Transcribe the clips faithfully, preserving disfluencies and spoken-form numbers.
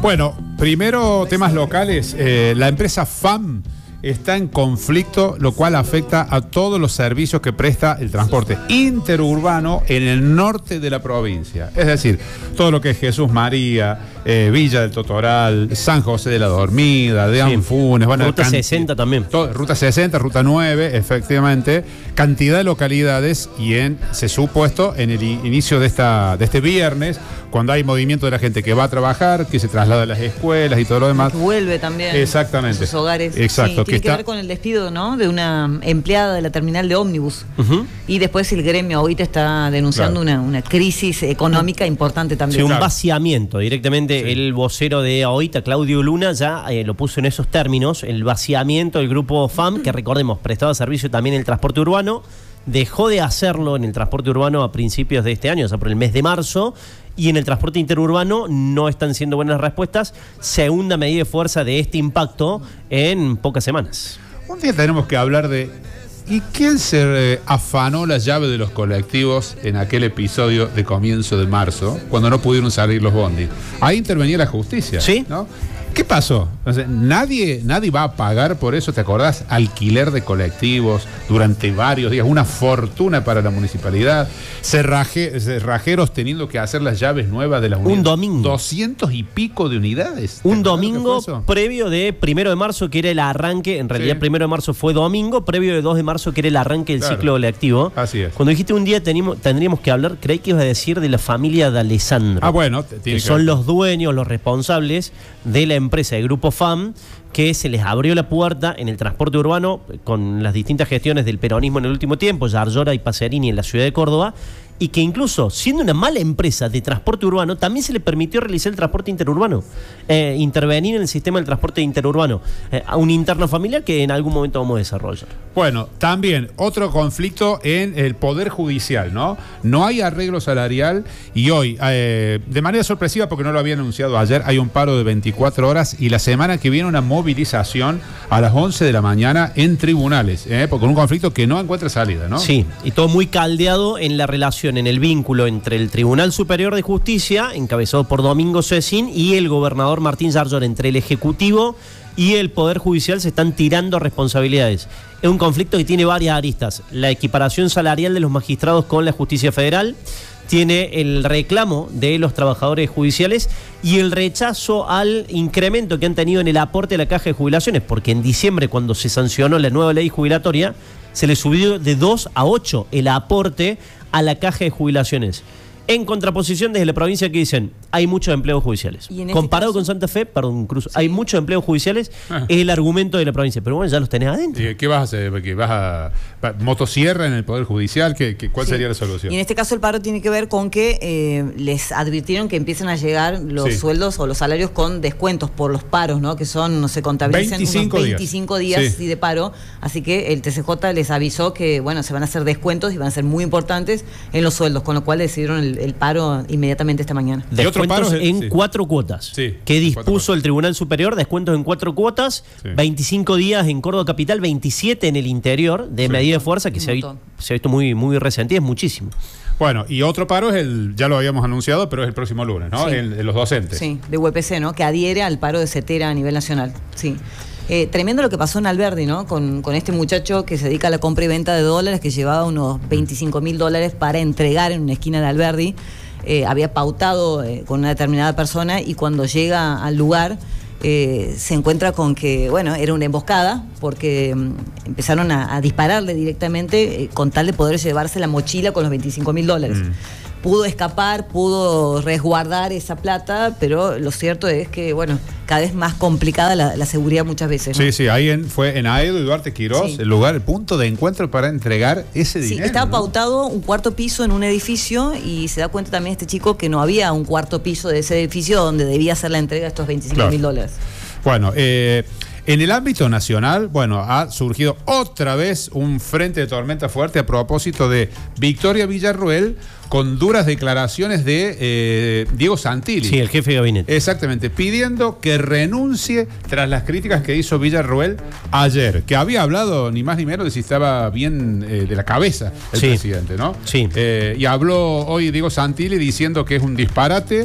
Bueno, primero temas locales. Eh, la empresa F A M está en conflicto, lo cual afecta a todos los servicios que presta el transporte interurbano en el norte de la provincia. Es decir, todo lo que es Jesús María, eh, Villa del Totoral, San José de la Dormida, de Anfunes. Bueno, Ruta sesenta también. Todo, Ruta sesenta, Ruta nueve, efectivamente. Cantidad de localidades y en, se supuesto en el inicio de, esta, de este viernes, cuando hay movimiento de la gente que va a trabajar, que se traslada a las escuelas y todo lo demás. Que vuelve también. Exactamente. A sus hogares. Exacto. Sí, tiene que, que ver con el despido, ¿no? De una empleada de la terminal de ómnibus. Uh-huh. Y después el gremio ahorita está denunciando claro. una, una crisis económica importante también. Sí, un claro. vaciamiento. Directamente sí. El vocero de AOITA, Claudio Luna, ya eh, lo puso en esos términos. El vaciamiento del grupo F A M, que recordemos, prestaba servicio también en el transporte urbano, dejó de hacerlo en el transporte urbano a principios de este año, o sea, por el mes de marzo. Y en el transporte interurbano no están siendo buenas respuestas. Segunda medida de fuerza de este impacto en pocas semanas. Un día tenemos que hablar de ¿y quién se eh, afanó la llave de los colectivos en aquel episodio de comienzo de marzo, cuando no pudieron salir los bondis? Ahí intervenía la justicia. ¿Sí? ¿No? ¿Qué pasó? O sea, nadie, nadie va a pagar por eso, ¿te acordás? Alquiler de colectivos durante varios días, una fortuna para la municipalidad, cerraje, cerrajeros teniendo que hacer las llaves nuevas de las unidades. Un domingo. Doscientos y pico de unidades. Un domingo previo de primero de marzo, que era el arranque, en realidad sí. primero de marzo fue domingo, previo de dos de marzo, que era el arranque del claro. ciclo lectivo. Así es. Cuando dijiste un día tenemos, tendríamos que hablar, creí que ibas a decir de la familia de Alessandro. Ah, bueno. Tiene que, que son ver. los dueños, los responsables de la empresa, del grupo F A M, que se les abrió la puerta en el transporte urbano con las distintas gestiones del peronismo en el último tiempo, Yarlora y Pacerini en la ciudad de Córdoba, y que incluso siendo una mala empresa de transporte urbano, también se le permitió realizar el transporte interurbano, eh, intervenir en el sistema del transporte interurbano, eh, a un interno familiar que en algún momento vamos a desarrollar. Bueno, también otro conflicto en el Poder Judicial, ¿no? No hay arreglo salarial y hoy, eh, de manera sorpresiva, porque no lo habían anunciado ayer, hay un paro de veinticuatro horas y la semana que viene una movilización a las once de la mañana en tribunales, ¿eh? Porque un conflicto que no encuentra salida, ¿no? Sí, y todo muy caldeado en la relación, en el vínculo entre el Tribunal Superior de Justicia, encabezado por Domingo Cecín, y el gobernador Martín Yarlora. Entre el Ejecutivo y el Poder Judicial se están tirando responsabilidades. Es un conflicto que tiene varias aristas. La equiparación salarial de los magistrados con la justicia federal, tiene el reclamo de los trabajadores judiciales y el rechazo al incremento que han tenido en el aporte a la caja de jubilaciones, porque en diciembre, cuando se sancionó la nueva ley jubilatoria, se le subió de dos a ocho el aporte a la caja de jubilaciones. En contraposición desde la provincia que dicen, hay muchos empleos judiciales. Este Comparado caso? con Santa Fe, perdón, Cruz, sí. hay muchos empleos judiciales, ah. es el argumento de la provincia. Pero bueno, ya los tenés adentro. ¿Qué vas a hacer? ¿Que vas a motosierra en el Poder Judicial? ¿Qué, qué, ¿Cuál sí. sería la solución? Y en este caso el paro tiene que ver con que eh, les advirtieron que empiezan a llegar los sí. sueldos o los salarios con descuentos por los paros, ¿no? Que son, no se contabilizan veinticinco unos veinticinco días, días sí. de paro. Así que el T C J les avisó que, bueno, se van a hacer descuentos y van a ser muy importantes en los sueldos, con lo cual decidieron el, el paro inmediatamente esta mañana. Descuentos en sí. cuatro cuotas sí, que dispuso el Tribunal Superior, descuentos en cuatro cuotas, sí. veinticinco días en Córdoba Capital, veintisiete en el interior de sí. medida de fuerza, que se ha, se ha visto muy, muy resentida, es muchísimo. Bueno, y otro paro es el, ya lo habíamos anunciado, pero es el próximo lunes, ¿no? Sí. El de los docentes. Sí, de U E P C, ¿no? Que adhiere al paro de CETERA a nivel nacional. Sí. Eh, tremendo lo que pasó en Alberdi, ¿no? Con, con este muchacho que se dedica a la compra y venta de dólares, que llevaba unos veinticinco mil dólares para entregar en una esquina de Alberdi. Eh, había pautado eh, con una determinada persona y cuando llega al lugar eh, se encuentra con que, bueno, era una emboscada porque um, empezaron a, a dispararle directamente eh, con tal de poder llevarse la mochila con los veinticinco mil dólares. Mm. Pudo escapar, pudo resguardar esa plata, pero lo cierto es que, bueno, cada vez más complicada la, la seguridad muchas veces, ¿no? Sí, sí, ahí en, fue en Aedo y Duarte Quirós, sí. el lugar, el punto de encuentro para entregar ese sí, dinero. Estaba ¿no? pautado un cuarto piso en un edificio y se da cuenta también este chico que no había un cuarto piso de ese edificio donde debía hacer la entrega de estos veinticinco mil dólares. Bueno, eh... en el ámbito nacional, bueno, ha surgido otra vez un frente de tormenta fuerte a propósito de Victoria Villarruel, con duras declaraciones de eh, Diego Santilli. Sí, el jefe de gabinete. Exactamente, pidiendo que renuncie tras las críticas que hizo Villarruel ayer, que había hablado ni más ni menos de si estaba bien eh, de la cabeza el sí. presidente, ¿no? Sí. Eh, y habló hoy Diego Santilli diciendo que es un disparate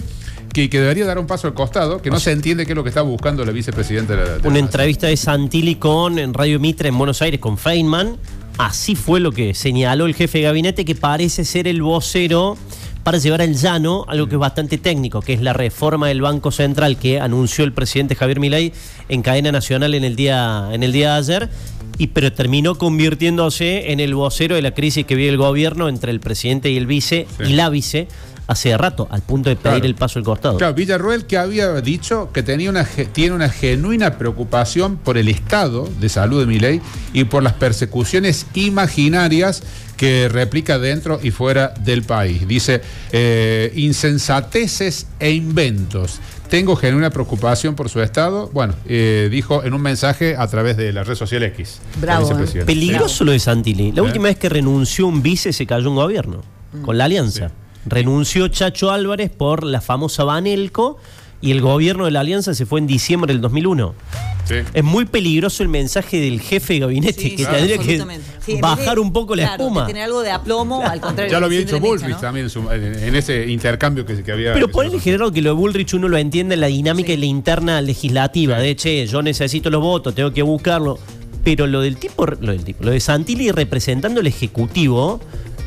que, que debería dar un paso al costado, que no se entiende qué es lo que está buscando la vicepresidenta de la, de Una la entrevista de Santilli con en Radio Mitre en Buenos Aires con Feynman. Así fue lo que señaló el jefe de gabinete, que parece ser el vocero para llevar al llano algo que es bastante técnico, que es la reforma del Banco Central que anunció el presidente Javier Milei en cadena nacional en el día, en el día de ayer, y pero terminó convirtiéndose en el vocero de la crisis que vive el gobierno entre el presidente y el vice, sí. y la vice, hace rato, al punto de pedir claro. el paso al costado. Claro, Villarroel, que había dicho que tenía una, tiene una genuina preocupación por el estado de salud de Milei y por las persecuciones imaginarias que replica dentro y fuera del país. Dice, eh, insensateces e inventos. Tengo genuina preocupación por su estado. Bueno, eh, dijo en un mensaje a través de la red social X. Bravo. Eh. Peligroso lo de Santilli. La ¿Eh? última vez que renunció un vice se cayó un gobierno, mm. con la alianza. Sí. Renunció Chacho Álvarez por la famosa Banelco y el gobierno de la alianza se fue en diciembre del dos mil uno. Sí. Es muy peligroso el mensaje del jefe de gabinete, sí, que claro. tendría que sí, bajar de, un poco la claro, espuma. Tener algo de aplomo, al contrario. Ya lo había dicho Bullrich, ¿no? también en, su, en ese intercambio que, que había. Pero ponele, general, que lo de Bullrich uno lo entiende en la dinámica sí. de la interna legislativa. Sí. De che, yo necesito los votos, tengo que buscarlo. Pero lo del tipo, lo del tipo, lo de Santilli representando el Ejecutivo.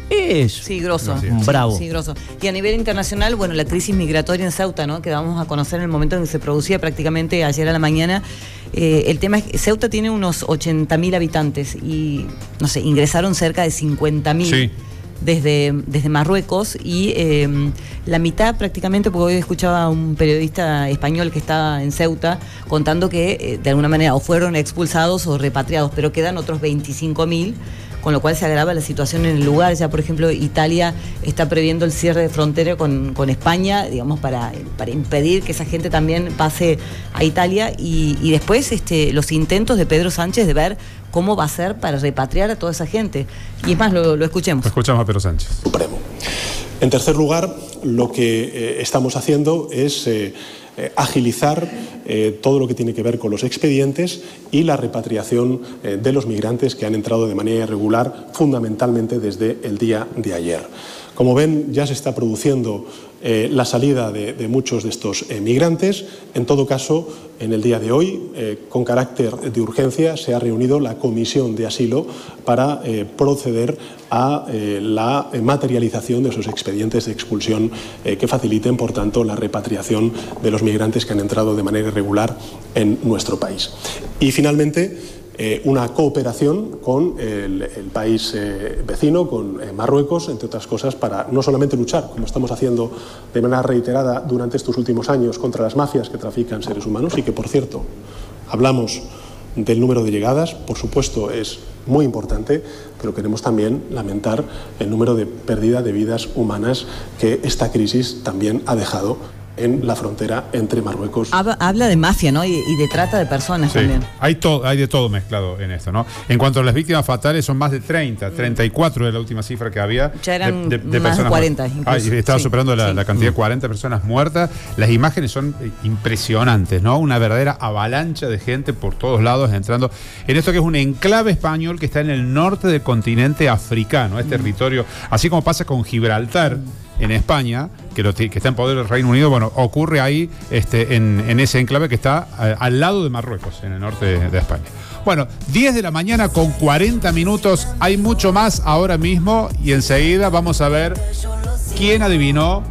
Es sí, grosso. No, bravo. Sí, grosso. Y a nivel internacional, bueno, la crisis migratoria en Ceuta, ¿no? Que vamos a conocer en el momento en que se producía prácticamente ayer a la mañana. Eh, el tema es que Ceuta tiene unos ochenta mil habitantes y, no sé, ingresaron cerca de cincuenta mil. Sí. Desde, desde Marruecos y eh, la mitad prácticamente, porque hoy escuchaba a un periodista español que está en Ceuta contando que eh, de alguna manera o fueron expulsados o repatriados, pero quedan otros veinticinco mil, con lo cual se agrava la situación en el lugar. Ya, por ejemplo, Italia está previendo el cierre de frontera con, con España, digamos, para, para impedir que esa gente también pase a Italia y, y después este, los intentos de Pedro Sánchez de ver cómo va a ser para repatriar a toda esa gente. Y es más, lo, lo escuchemos. Lo escuchamos a Pedro Sánchez. Supremo. En tercer lugar, lo que eh, estamos haciendo es eh, eh, agilizar eh, todo lo que tiene que ver con los expedientes y la repatriación eh, de los migrantes que han entrado de manera irregular, fundamentalmente desde el día de ayer. Como ven, ya se está produciendo eh, la salida de, de muchos de estos eh, migrantes. En todo caso, en el día de hoy, eh, con carácter de urgencia, se ha reunido la Comisión de Asilo para eh, proceder a eh, la materialización de esos expedientes de expulsión eh, que faciliten, por tanto, la repatriación de los migrantes que han entrado de manera irregular en nuestro país. Y, finalmente, Eh, una cooperación con el, el país eh, vecino, con eh, Marruecos, entre otras cosas, para no solamente luchar, como estamos haciendo de manera reiterada durante estos últimos años, contra las mafias que trafican seres humanos y que, por cierto, hablamos del número de llegadas, por supuesto es muy importante, pero queremos también lamentar el número de pérdida de vidas humanas que esta crisis también ha dejado en la frontera entre Marruecos. Habla de mafia, ¿no? Y, y de trata de personas sí, también. Hay, todo, hay de todo mezclado en esto, ¿no? En cuanto a las víctimas fatales, son más de treinta, treinta y cuatro de la última cifra que había. Ya eran de, de, de más personas de cuarenta. Ah, y estaba sí, superando la, sí. la cantidad de cuarenta personas muertas. Las imágenes son impresionantes, ¿no? Una verdadera avalancha de gente por todos lados entrando en esto que es un enclave español que está en el norte del continente africano, es mm. territorio, así como pasa con Gibraltar. Mm. En España, que, lo, que está en poder del Reino Unido, bueno, ocurre ahí este, en, en ese enclave que está eh, al lado de Marruecos, en el norte de, de España. Bueno, diez de la mañana con cuarenta minutos, hay mucho más ahora mismo y enseguida vamos a ver quién adivinó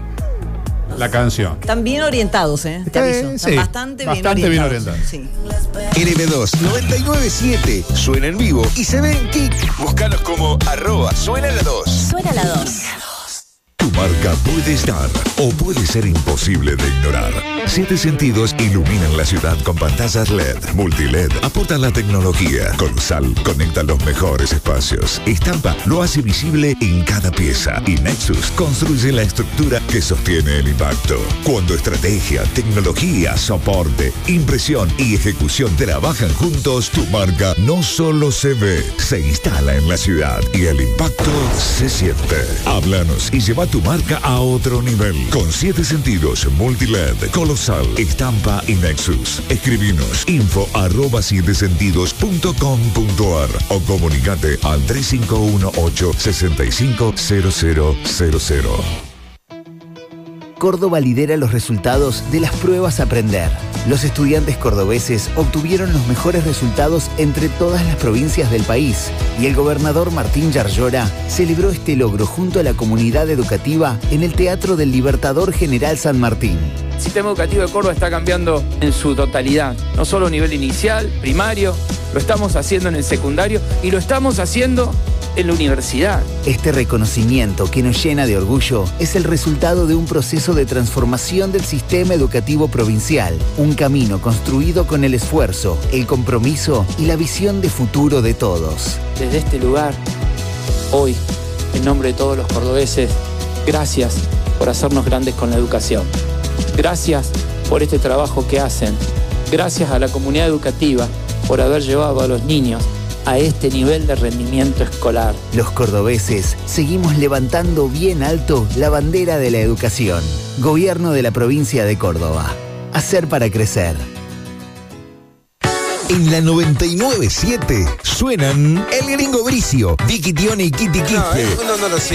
la canción. Están bien orientados, ¿eh? Te aviso. Eh, Están sí, bastante, bastante bien orientados. Bien orientados. Sí. L B dos noventa y nueve punto siete suena en vivo y se ve en Kik. Búscanos como arroba suena la dos. Suena la dos. Tu marca puede estar o puede ser imposible de ignorar. Siete Sentidos iluminan la ciudad con pantallas L E D, multi-L E D, aportan la tecnología. Colosal conecta los mejores espacios. Estampa lo hace visible en cada pieza. Y Nexus construye la estructura que sostiene el impacto. Cuando estrategia, tecnología, soporte, impresión y ejecución trabajan juntos, tu marca no solo se ve, se instala en la ciudad y el impacto se siente. Háblanos y lleva tu marca a otro nivel. Con Siete Sentidos, multi-L E D, Colosal, Estampa y Nexus. Escribinos info arroba siete sentidos punto com punto ar o comunicate al tres cinco uno ocho, seis cinco cero cero cero cero. Córdoba lidera los resultados de las pruebas Aprender. Los estudiantes cordobeses obtuvieron los mejores resultados entre todas las provincias del país y el gobernador Martín Yarlora celebró este logro junto a la comunidad educativa en el Teatro del Libertador General San Martín. El sistema educativo de Córdoba está cambiando en su totalidad, no solo a nivel inicial, primario, lo estamos haciendo en el secundario y lo estamos haciendo en la universidad. Este reconocimiento que nos llena de orgullo es el resultado de un proceso de transformación del sistema educativo provincial, un camino construido con el esfuerzo, el compromiso y la visión de futuro de todos. Desde este lugar, hoy, en nombre de todos los cordobeses, gracias por hacernos grandes con la educación. Gracias por este trabajo que hacen. Gracias a la comunidad educativa por haber llevado a los niños a este nivel de rendimiento escolar. Los cordobeses seguimos levantando bien alto la bandera de la educación. Gobierno de la provincia de Córdoba. Hacer para crecer. En la noventa y nueve punto siete suenan El Gringo Bricio, Vicky Tione y Kitty Quispe. No, no, no lo sé.